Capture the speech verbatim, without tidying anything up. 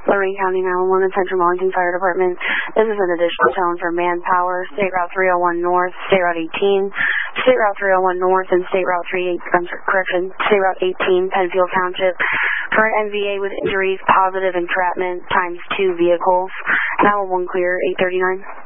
Lorraine County nine one one and Central Wellington Fire Department. This is an additional tone for manpower. State Route three oh one North, State Route eighteen, State Route three oh one North, and State Route three eight, I'm sorry, correction, State Route eighteen, Penfield Township. Current N V A with injuries, positive entrapment, times two vehicles. nine one one clear, eight thirty-nine.